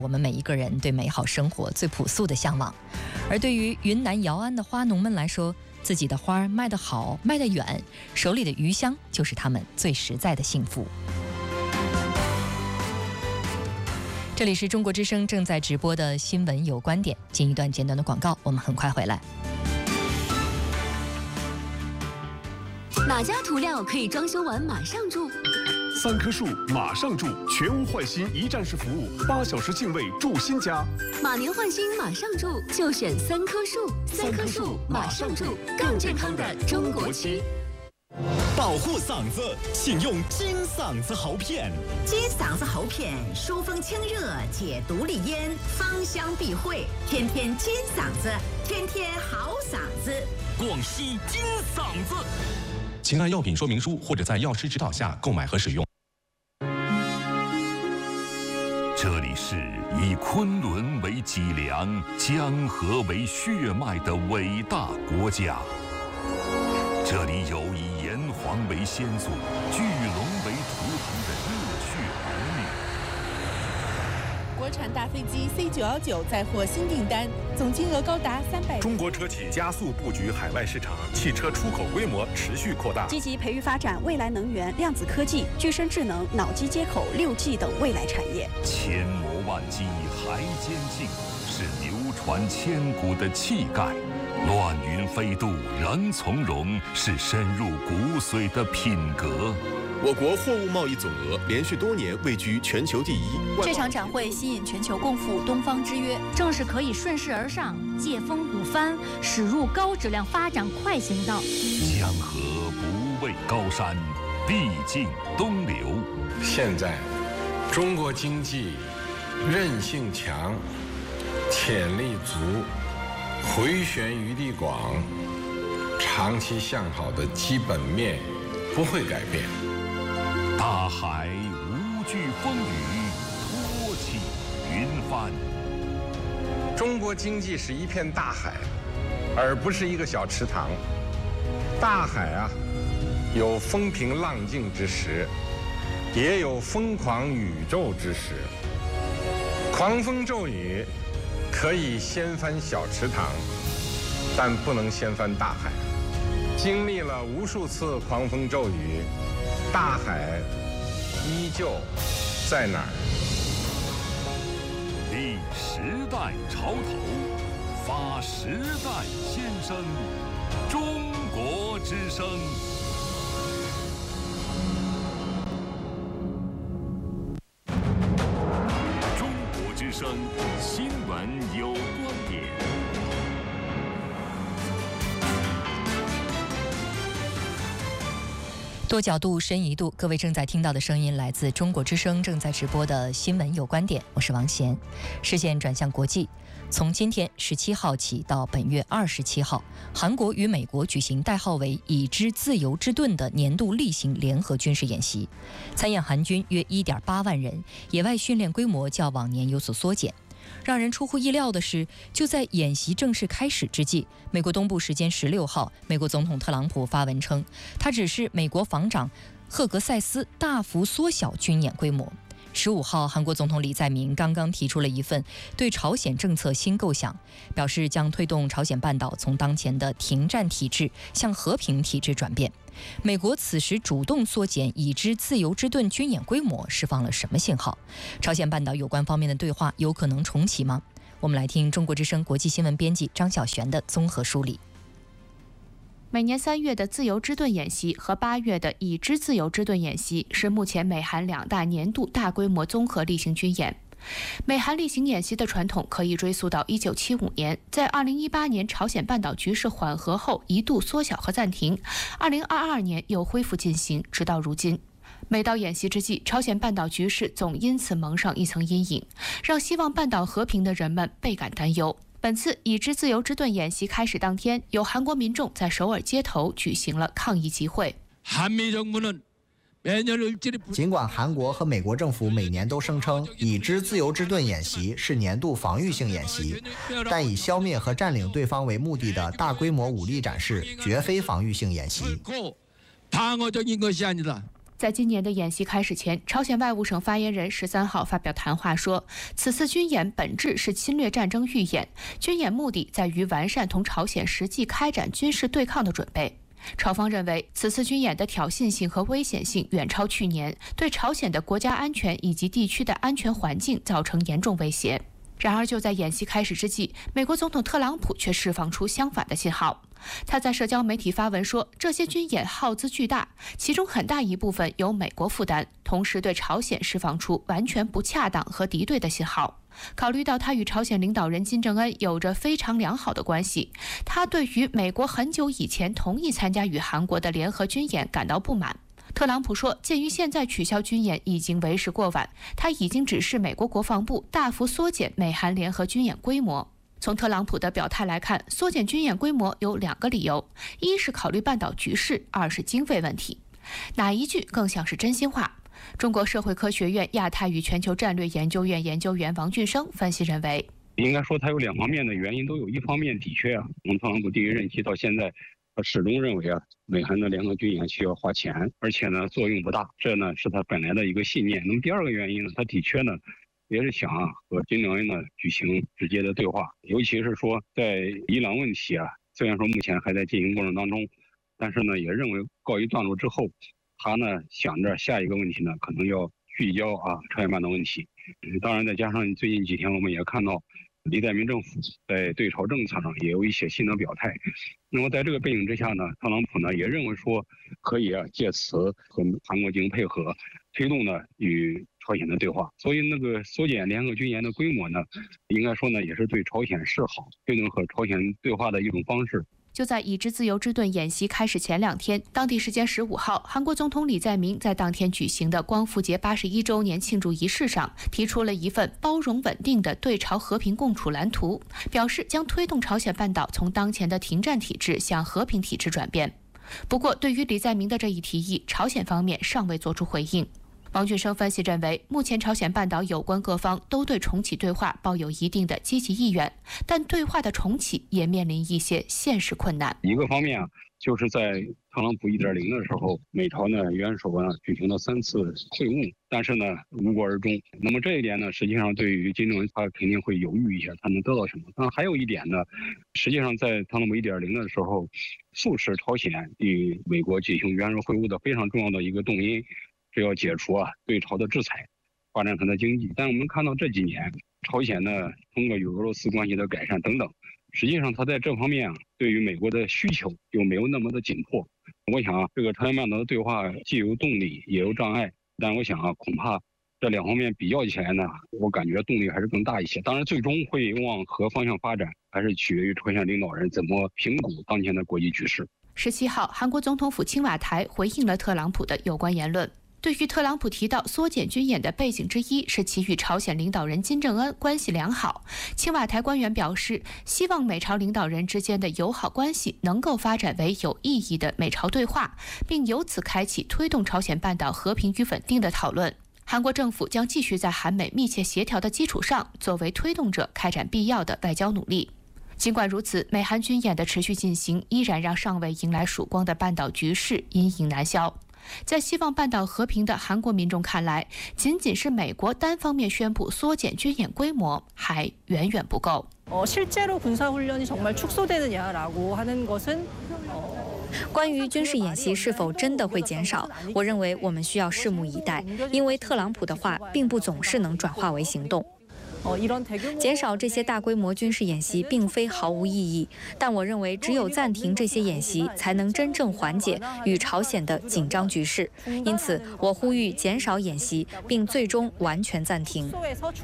我们每一个人对美好生活最朴素的向往。而对于云南姚安的花农们来说，自己的花卖得好，卖得远，手里的余香就是他们最实在的幸福。这里是中国之声正在直播的新闻有观点，进一段简短的广告，我们很快回来。 哪家涂料可以装修完马上住 ？3棵树马上住，全屋换新一站式服务，8小时净位住新家。 马年换新马上住，就选3棵树，3棵树马上住，更健康的中国区。 保护嗓子，请用金嗓子喉片。 金嗓子喉片疏风清热，解毒利咽，芳香避秽，天天金嗓子，天天好嗓子。 广西金嗓子，请按药品说明书或者在药师指导下购买和使用。 这里是以昆仑为脊梁、江河为血脉的伟大国家。这里有以炎黄为先祖、巨龙为图腾的热血儿女。 国产大飞机 C919 再获新订单，总金额高达300。 中国车企加速布局海外市场，汽车出口规模持续扩大， 积极培育发展未来能源、量子科技、具身智能、脑机接口、6G 等未来产业。 千磨万击还坚劲，是流传千古的气概。乱云飞渡人从容，是深入骨髓的品格。 我国货物贸易总额连续多年位居全球第1。 这场展会吸引全球共赴东方之约， 正是可以顺势而上，借风鼓帆，驶入高质量发展快行道。 江河不畏高山，必尽东流。 现在，中国经济韧性强，潜力足，回旋余地广，长期向好的基本面不会改变。 大海无惧风雨，托起云帆。 中国经济是一片大海，而不是一个小池塘。大海啊，有风平浪静之时，也有疯狂宇宙之时。狂风骤雨可以掀翻小池塘，但不能掀翻大海。经历了无数次狂风骤雨，大海依旧在哪儿？ 立时代潮头，发时代先声，中国之声。中国之声新闻有观点。 多角度、深一度，各位正在听到的声音来自中国之声正在直播的新闻有观点，我是王贤。视线转向国际，从今天17号起到本月27号，韩国与美国举行代号为“已知自由之盾”的年度例行联合军事演习，参演韩军约1.8万人，野外训练规模较往年有所缩减。让人出乎意料的是，就在演习正式开始之际，美国东部时间16号，美国总统特朗普发文称，他指示美国防长赫格塞斯大幅缩小军演规模。15号，韩国总统李在明刚刚提出了一份对朝鲜政策新构想，表示将推动朝鲜半岛从当前的停战体制向和平体制转变。美国此时主动缩减已知自由之盾军演规模，释放了什么信号？朝鲜半岛有关方面的对话有可能重启吗？我们来听中国之声国际新闻编辑张晓璇的综合梳理。 每年3月的自由之盾演习和8月的已知自由之盾演习是目前美韩两大年度大规模综合例行军演。美韩例行演习的传统可以追溯到1975年，在2018年朝鲜半岛局势缓和后一度缩小和暂停，2022年又恢复进行，直到如今。每到演习之际，朝鲜半岛局势总因此蒙上一层阴影，让希望半岛和平的人们倍感担忧。本次已知自由之盾演习开始当天，有韩国民众在首尔街头举行了抗议集会。 尽管韩国和美国政府每年都声称已知自由之盾演习是年度防御性演习，但以消灭和占领对方为目的的大规模武力展示绝非防御性演习。 在今年的演习开始前，朝鲜外务省发言人13号发表谈话说，此次军演本质是侵略战争预演，军演目的在于完善同朝鲜实际开展军事对抗的准备。朝方认为，此次军演的挑衅性和危险性远超去年，对朝鲜的国家安全以及地区的安全环境造成严重威胁。然而，就在演习开始之际，美国总统特朗普却释放出相反的信号。他在社交媒体发文说，这些军演耗资巨大，其中很大一部分由美国负担，同时对朝鲜释放出完全不恰当和敌对的信号。考虑到他与朝鲜领导人金正恩有着非常良好的关系，他对于美国很久以前同意参加与韩国的联合军演感到不满。特朗普说，鉴于现在取消军演已经为时过晚，他已经指示美国国防部大幅缩减美韩联合军演规模。从特朗普的表态来看，缩减军演规模有2个理由：一是考虑半岛局势，二是经费问题。哪一句更像是真心话？中国社会科学院亚太与全球战略研究院研究员王俊生分析认为， 应该说它有2方面的原因都有。一方面的确从特朗普第一任期到现在，他始终认为美韩的联合军演需要花钱，而且呢作用不大，这呢是他本来的一个信念。那么第2个原因呢，他的确呢也是想和金正恩呢举行直接的对话，尤其是说在伊朗问题虽然说目前还在进行过程当中，但是呢也认为告一段落之后，他呢想着下一个问题呢可能要聚焦朝鲜半岛问题。当然再加上最近几天我们也看到李在明政府在对朝政策上也有一些新的表态。那么在这个背景之下呢，特朗普呢也认为说可以借此和韩国进行配合，推动呢与朝鲜的对话。所以那个缩减联合军演的规模呢，应该说呢也是对朝鲜示好，推动和朝鲜对话的一种方式。 就在已知自由之盾演习开始前2天，当地时间15号，韩国总统李在明在当天举行的光复节81周年庆祝仪式上，提出了一份包容稳定的对朝和平共处蓝图，表示将推动朝鲜半岛从当前的停战体制向和平体制转变。不过，对于李在明的这一提议，朝鲜方面尚未作出回应。王俊生分析认为，目前朝鲜半岛有关各方都对重启对话抱有一定的积极意愿，但对话的重启也面临一些现实困难。 一个方面就是在特朗普1.0的时候，美朝呢元首举行了3次会晤，但是呢无果而终。那么这一点呢，实际上对于金正恩他肯定会犹豫一下，他能得到什么。但还有一点呢，实际上在特朗普1.0的时候，促使朝鲜与美国举行元首会晤的非常重要的一个动因，是要解除对朝的制裁，发展它的经济。但我们看到这几年，朝鲜呢通过与俄罗斯关系的改善等等，实际上它在这方面对于美国的需求又没有那么的紧迫。我想这个朝鲜半岛的对话既有动力也有障碍，但我想恐怕这2方面比较起来呢，我感觉动力还是更大一些。当然最终会往何方向发展，还是取决于朝鲜领导人怎么评估当前的国际局势。 17号，韩国总统府青瓦台回应了特朗普的有关言论。对于特朗普提到缩减军演的背景之一是其与朝鲜领导人金正恩关系良好，青瓦台官员表示，希望美朝领导人之间的友好关系能够发展为有意义的美朝对话，并由此开启推动朝鲜半岛和平与稳定的讨论。韩国政府将继续在韩美密切协调的基础上，作为推动者开展必要的外交努力。尽管如此，美韩军演的持续进行依然让尚未迎来曙光的半岛局势阴影难消。在希望半岛和平的韩国民众看来，仅仅是美国单方面宣布缩减军演规模还远远不够。 실제로 군사훈련이 정말 축소되느냐라고 하는 것은 关于军事演习是否真的会减少，我认为我们需要拭目以待，因为特朗普的话并不总是能转化为行动。减少这些大规模军事演习并非毫无意义，但我认为只有暂停这些演习，才能真正缓解与朝鲜的紧张局势。因此，我呼吁减少演习，并最终完全暂停。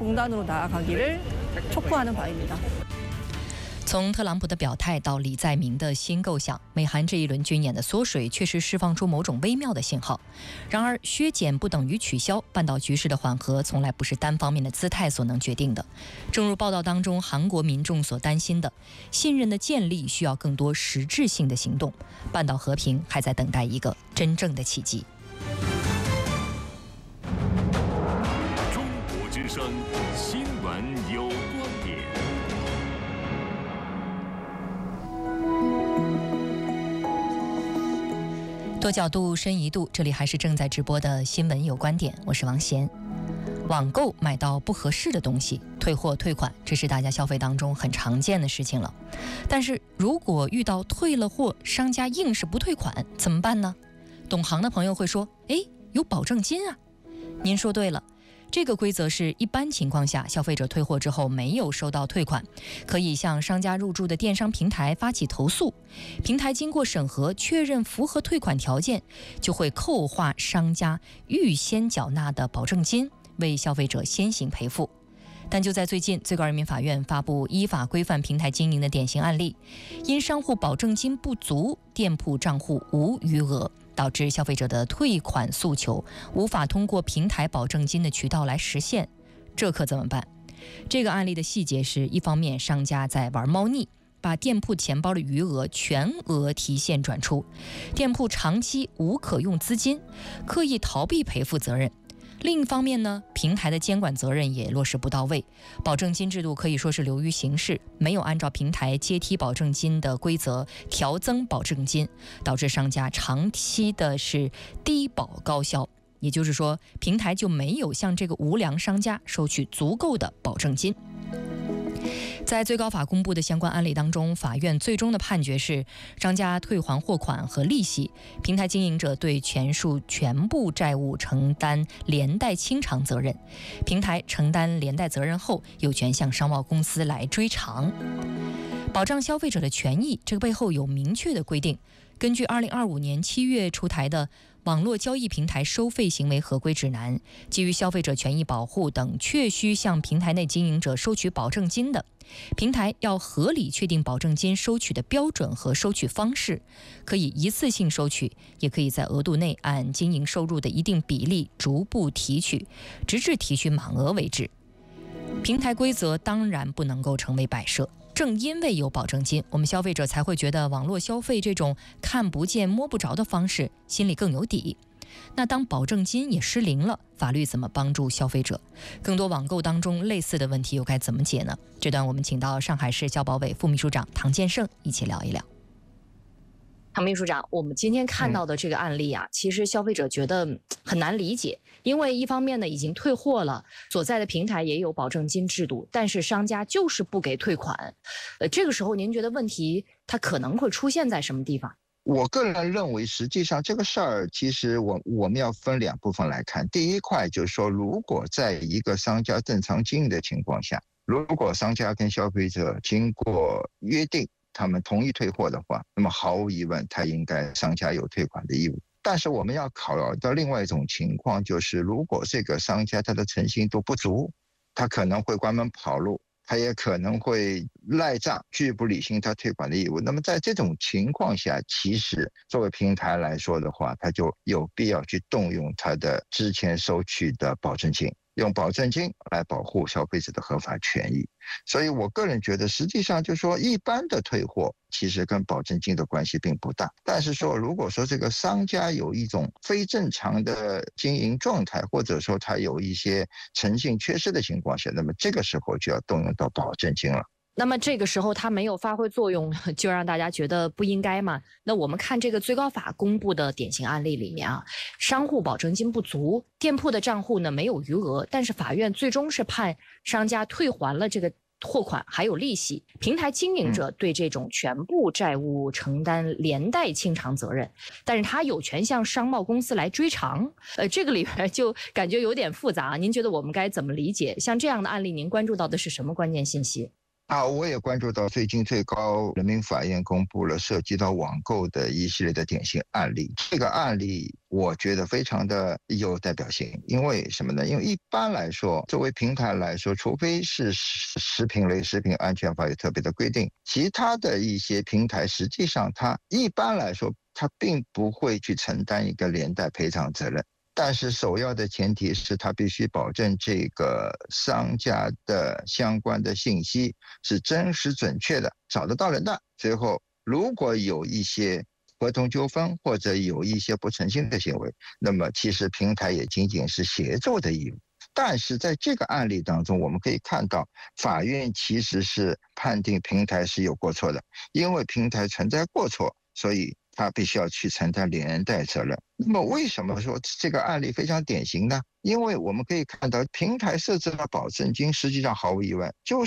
从特朗普的表态到李在明的新构想，美韩这一轮军演的缩水确实释放出某种微妙的信号。然而，削减不等于取消，半岛局势的缓和从来不是单方面的姿态所能决定的。正如报道当中韩国民众所担心的，信任的建立需要更多实质性的行动。半岛和平还在等待一个真正的奇迹。 中国之声新闻有观点。 多角度深一度，这里还是正在直播的新闻有观点，我是王贤。网购买到不合适的东西，退货退款，这是大家消费当中很常见的事情了。但是如果遇到退了货，商家硬是不退款，怎么办呢？懂行的朋友会说，有保证金啊。您说对了，这个规则是一般情况下，消费者退货之后没有收到退款，可以向商家入驻的电商平台发起投诉，平台经过审核确认符合退款条件，就会扣划商家预先缴纳的保证金，为消费者先行赔付。但就在最近，最高人民法院发布依法规范平台经营的典型案例，因商户保证金不足，店铺账户无余额，导致消费者的退款诉求无法通过平台保证金的渠道来实现，这可怎么办？这个案例的细节是，一方面商家在玩猫腻，把店铺钱包的余额全额提现转出，店铺长期无可用资金，刻意逃避赔付责任。另一方面呢，平台的监管责任也落实不到位，保证金制度可以说是流于形式，没有按照平台阶梯保证金的规则调增保证金，导致商家长期的是低保高销，也就是说，平台就没有向这个无良商家收取足够的保证金。在最高法公布的相关案例当中，法院最终的判决是，商家退还货款和利息，平台经营者对全部债务承担连带清偿责任，平台承担连带责任后，有权向商贸公司来追偿。保障消费者的权益，这个背后有明确的规定。根据2025年7月出台的网络交易平台收费行为合规指南，基于消费者权益保护等确需向平台内经营者收取保证金的，平台要合理确定保证金收取的标准和收取方式，可以一次性收取，也可以在额度内按经营收入的一定比例逐步提取，直至提取满额为止。平台规则当然不能够成为摆设，正因为有保证金，我们消费者才会觉得网络消费这种看不见摸不着的方式心里更有底。那当保证金也失灵了，法律怎么帮助消费者？更多网购当中类似的问题又该怎么解呢？这段我们请到上海市消保委副秘书长唐建胜一起聊一聊。唐秘书长，我们今天看到的这个案例啊，其实消费者觉得很难理解，因为一方面呢已经退货了，所在的平台也有保证金制度，但是商家就是不给退款。这个时候您觉得问题它可能会出现在什么地方？ 我个人认为，实际上这个事儿其实我们要分两部分来看。第一块就是说，如果在一个商家正常经营的情况下，如果商家跟消费者经过约定，他们同意退货的话，那么毫无疑问，商家有退款的义务。但是我们要考虑到另外一种情况，就是如果这个商家他的诚信度不足，他可能会关门跑路，他也可能会赖账，拒不履行他退款的义务。那么在这种情况下，其实作为平台来说的话，他就有必要去动用他的之前收取的保证金，用保证金来保护消费者的合法权益。所以我个人觉得，实际上就是说，一般的退货其实跟保证金的关系并不大。但是说，如果说这个商家有一种非正常的经营状态，或者说他有一些诚信缺失的情况下，那么这个时候就要动用到保证金了。 那么这个时候它没有发挥作用，就让大家觉得不应该嘛？那我们看这个最高法公布的典型案例里面啊，商户保证金不足，店铺的账户呢没有余额，但是法院最终是判商家退还了这个货款还有利息，平台经营者对这种全部债务承担连带清偿责任，但是他有权向商贸公司来追偿。这个里边就感觉有点复杂，您觉得我们该怎么理解？像这样的案例，您关注到的是什么关键信息？ 我也关注到最近最高人民法院公布了涉及到网购的一系列的典型案例。这个案例我觉得非常的有代表性，因为什么呢？因为一般来说，作为平台来说，除非是食品类食品安全法有特别的规定，其他的一些平台实际上它一般来说它并不会去承担一个连带赔偿责任。但是首要的前提是他必须保证这个商家的相关的信息是真实准确的，找得到人的。最后如果有一些合同纠纷或者有一些不诚信的行为，那么其实平台也仅仅是协助的义务。但是在这个案例当中，我们可以看到法院其实是判定平台是有过错的，因为平台存在过错，所以他必须要去承担连带责任。那么为什么说这个案例非常典型呢？因为我们可以看到平台设置了保证金，实际上毫无疑问就